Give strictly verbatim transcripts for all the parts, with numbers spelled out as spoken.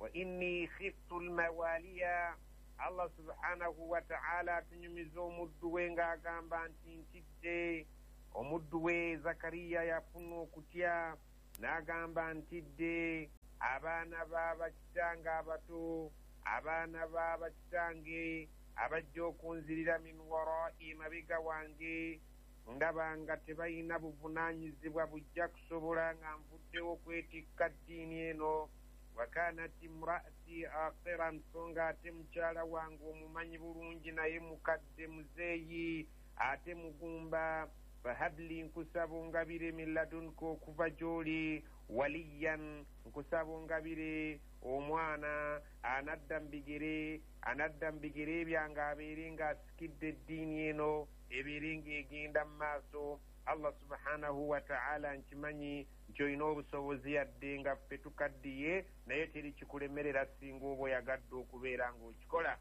inni khiftu almawaliya Allah subhanahu wa ta'ala tunyumiza omuddu we ng'agamba nti ntidde. Omuddu we Zakariya yafuna okutya n'agamba ntidde abaana b'abakitange abato, abaana b'abakitange abajja okunzirira min warai mabega wange, ndaba nga tebalina buvunaanyizibwa bujja kusobola nga nvuddewo okwetikka ddiini eno. Wakanat imraati aqiran, nsonga ate mukyala wange omumanyi bulungi naye mukadde muzeeyi ate mugumba. Fahabli, nkusaba ongabire min ladunka okuva gy'oli, waliyan, nkusaba ongabire omwana anadda mu bigere anadda mu bigere byange abeere ng'asikidde eddiini eno ebeere ng'egenda mu maaso. Allah subhanahu wa ta'ala nkimanyi nti olina obusobozi yadde nga ffe tukaddiye naye teri kikulemerera singa oba oyagadde okubeera ng'okikola.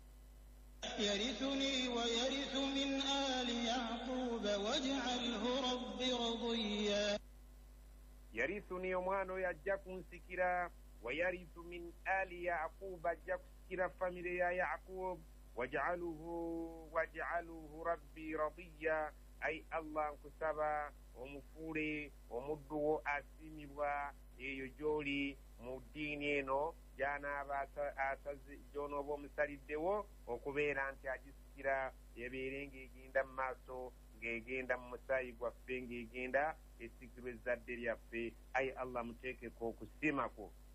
يرثني ويرث من آل يعقوب واجعله رب رضيا. يرثني omwana oyo ajja kunsikira, wayarithu min ali yaqub ajja kusikira famire ya Yaqub, waj'aluhu waj'aluhu rabbi radiya, ay Allah nkusaba omufuule omuddu wo asiimibwa eyo gy'oli mu ddiini eno gy'anaaba asaze gy'onooba omusaliddewo okubeera nti agisikira ebeere ng'egenda mu maaso, ng'egenda mu musaayi gwaffe, ng'egenda esikirwa ezzadde lyaffe. Ayi Allah muteekeko okusiima kwo.